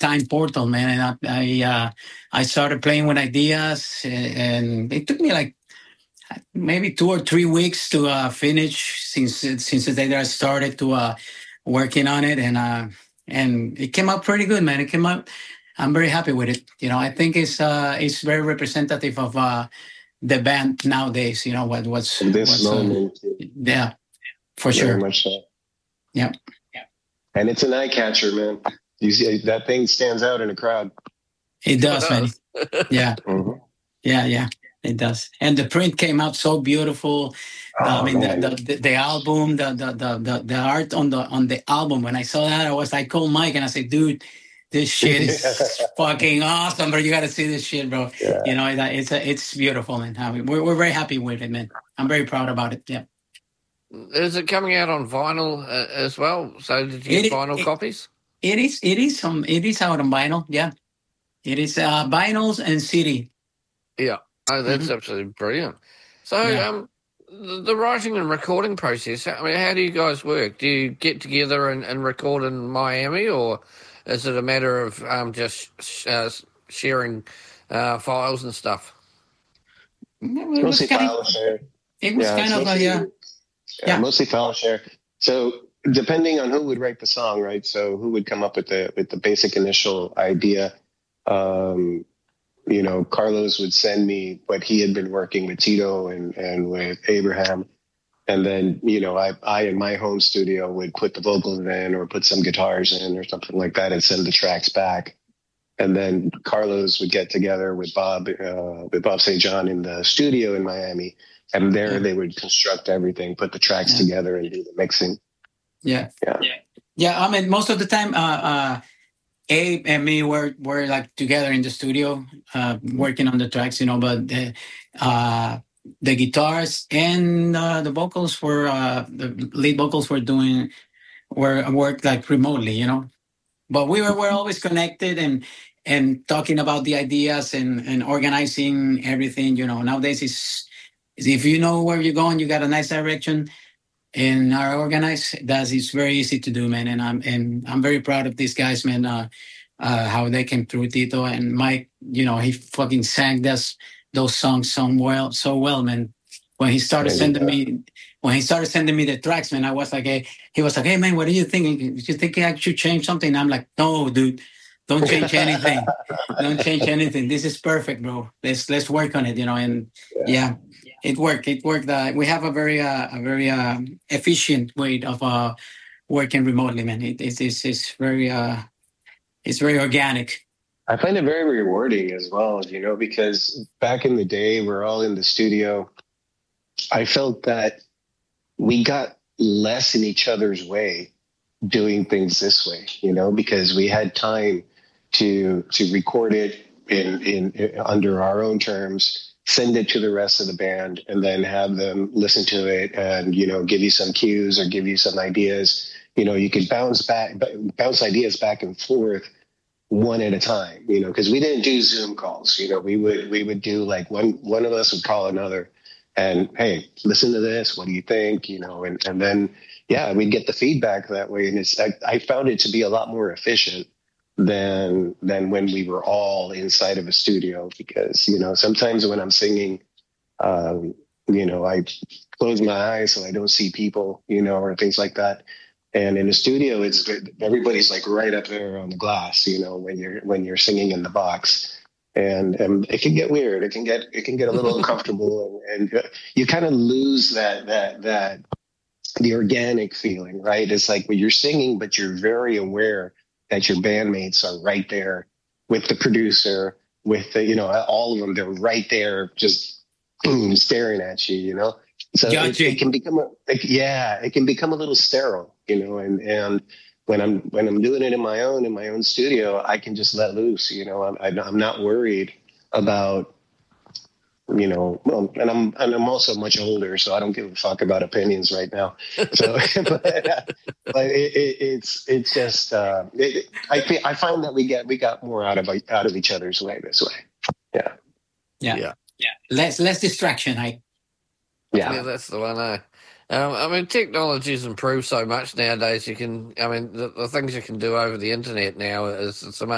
time portal, man. And I started playing with ideas, and it took me like maybe 2 or 3 weeks to finish since the day that I started to working on it, and it came out pretty good, man. It came out. I'm very happy with it. I think it's very representative of the band nowadays. This moment. Yeah, for Very sure. much so. Yeah. And it's an eye catcher, man. You see that thing stands out in a crowd. It does, man. Yeah. Mhm. Yeah, it does. And the print came out so beautiful. I mean, man. the album, the art on the album. When I saw that, I was like, call Mike, and I said, dude, this shit is fucking awesome, bro. You got to see this shit, bro. Yeah. It's beautiful, man. I mean, we're very happy with it, man. I'm very proud about it. Yeah. Is it coming out on vinyl as well? So did you get vinyl copies? It is out on vinyl. Yeah, it is vinyls and CD. Yeah, that's absolutely brilliant. So, the writing and recording process. I mean, how do you guys work? Do you get together and record in Miami, or is it a matter of just sharing files and stuff? It was file share. It was kind of mostly file share. So depending on who would write the song, right? So who would come up with the basic initial idea? Carlos would send me what he had been working with Tito and with Abraham. And then, I in my home studio would put the vocals in or put some guitars in or something like that and send the tracks back. And then Carlos would get together with Bob St. John in the studio in Miami. And there they would construct everything, put the tracks together and do the mixing. Yeah. I mean, most of the time, Abe and me were like together in the studio, working on the tracks, but the guitars and the vocals the lead vocals were worked like remotely, but we were always connected and talking about the ideas and organizing everything. Nowadays is if you know where you're going, you got a nice direction and are organized. It's very easy to do, man. And I'm very proud of these guys, man. How they came through, Tito and Mike. He fucking sang those songs so well, man. When he started sending me the tracks, man, I was like, he was like, hey, man, what do you think? Do you think I should change something? I'm like, no, dude, don't change anything. Don't change anything. This is perfect, bro. Let's work on it, And it worked. We have a very efficient way of working remotely, man. It's very organic. I find it very rewarding as well, because back in the day, we're all in the studio. I felt that we got less in each other's way doing things this way, because we had time to record it in under our own terms, send it to the rest of the band, and then have them listen to it and, give you some cues or give you some ideas. You could bounce ideas back and forth one at a time, because we didn't do Zoom calls. We would do like one of us would call another and, hey, listen to this. What do you think? And then, we'd get the feedback that way. And I found it to be a lot more efficient than when we were all inside of a studio, because, sometimes when I'm singing, I close my eyes so I don't see people, or things like that. And in the studio, everybody's like right up there on the glass, when you're singing in the box, and it can get weird. It can get a little uncomfortable, and you kind of lose that the organic feeling, right? It's like when you're singing, but you're very aware that your bandmates are right there with the producer, with all of them. They're right there, just boom, staring at you, So it can become a little sterile, and when I'm doing it in my own studio, I can just let loose, I'm not worried about, and I'm also much older, so I don't give a fuck about opinions right now. So, but it's just, I find that we got more out of each other's way this way. Yeah. Less distraction. Yeah, that's the one. I mean, technology's improved so much nowadays. The things you can do over the internet now is it's amazing.